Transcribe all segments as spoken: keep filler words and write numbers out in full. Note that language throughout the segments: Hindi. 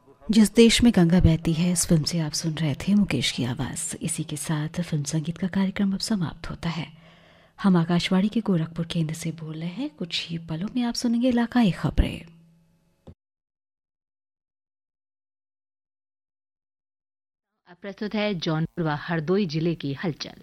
जिस देश में गंगा बहती है, इस फिल्म से आप सुन रहे थे मुकेश की आवाज़। इसी के साथ फिल्म संगीत का कार्यक्रम अब समाप्त होता है। हम आकाशवाणी के गोरखपुर केंद्र से बोल रहे हैं। कुछ ही पलों में आप सुनेंगे इलाकाई खबरें। अब प्रस्तुत है जौनपुर व हरदोई जिले की हलचल।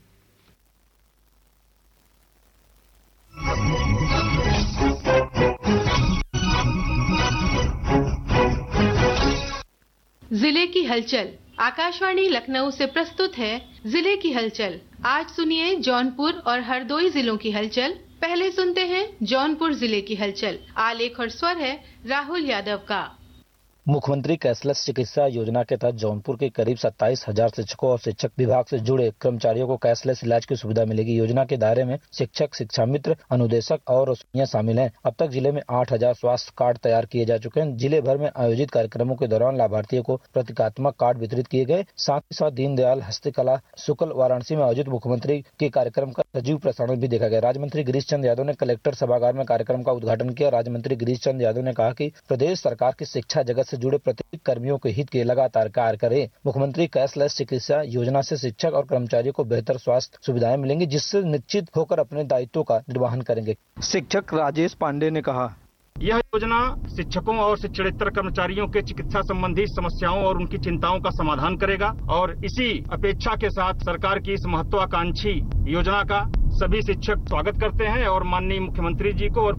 जिले की हलचल आकाशवाणी लखनऊ से प्रस्तुत है। जिले की हलचल आज सुनिए जौनपुर और हरदोई जिलों की हलचल। पहले सुनते हैं जौनपुर जिले की हलचल। आलेख और स्वर है राहुल यादव का। मुख्यमंत्री कैशलेस चिकित्सा योजना के तहत जौनपुर के करीब सत्ताईस हजार शिक्षकों और शिक्षक विभाग से जुड़े कर्मचारियों को कैशलेस इलाज की सुविधा मिलेगी। योजना के दायरे में शिक्षक, शिक्षा मित्र, अनुदेशक और रसोइयां शामिल हैं। अब तक जिले में आठ हजार स्वास्थ्य कार्ड तैयार किए जा चुके हैं। जिले भर में आयोजित कार्यक्रमों के दौरान लाभार्थियों को प्रतीकात्मक कार्ड वितरित किए गए। साथ ही साथ दीनदयाल हस्तकला शुक्ल वाराणसी में आयोजित मुख्यमंत्री के कार्यक्रम का सजीव प्रसारण भी देखा गया। राज्य मंत्री गिरीश चंद्र यादव ने कलेक्टर सभागार में कार्यक्रम का उद्घाटन किया। राज्य मंत्री गिरीश चंद्र यादव ने कहा कि प्रदेश सरकार की शिक्षा जगत से जुड़े प्रत्येक कर्मियों के हित के लगातार कार्य करे। मुख्यमंत्री कैशलेस चिकित्सा योजना से शिक्षक और कर्मचारियों को बेहतर स्वास्थ्य सुविधाएं मिलेंगी, जिससे निश्चित होकर अपने दायित्वों का निर्वहन करेंगे। शिक्षक राजेश पांडे ने कहा, यह योजना शिक्षकों और शिक्षणेतर कर्मचारियों के चिकित्सा संबंधी समस्याओं और उनकी चिंताओं का समाधान करेगा और इसी अपेक्षा के साथ सरकार की इस महत्वाकांक्षी योजना का सभी शिक्षक स्वागत करते हैं और माननीय मुख्यमंत्री जी को और